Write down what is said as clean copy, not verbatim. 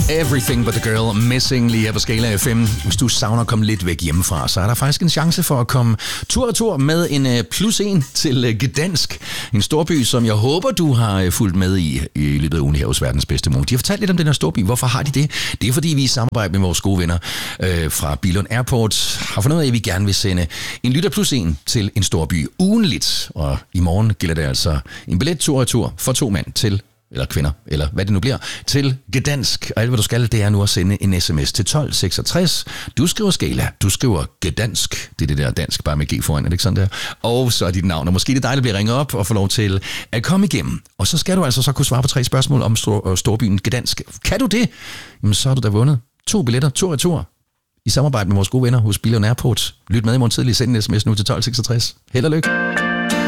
Everything but the girl missing lige her på Skala FM. Hvis du savner at komme lidt væk hjemmefra, så er der faktisk en chance for at komme tur og tur med en +1 til Gdansk. En storby, som jeg håber, du har fulgt med i løbet af ugen her hos Verdens Bedste Morgen. De har fortalt lidt om den her storby. Hvorfor har de det? Det er fordi, vi i samarbejde med vores gode venner fra Billund Airport har fundet ud af, at vi gerne vil sende en lytter +1 til en storby ugenligt. Og i morgen gælder det altså en billet tur og tur for 2 mand til eller kvinder, eller hvad det nu bliver, til Gdansk. Og alt, hvad du skal, det er nu at sende en sms til 1266. Du skriver Skala, du skriver Gdansk. Det er det der dansk, bare med G foran, er det ikke sådan der? Og så er dit navn, og måske det er dig, der bliver ringet op og får lov til at komme igennem. Og så skal du altså så kunne svare på 3 spørgsmål om storbyen Gdansk. Kan du det? Jamen, så har du da vundet 2 billetter, tur og tur, i samarbejde med vores gode venner hos Billund Airport. Lyt med i morgen tidlig, send en sms nu til 1266. Held og lykke.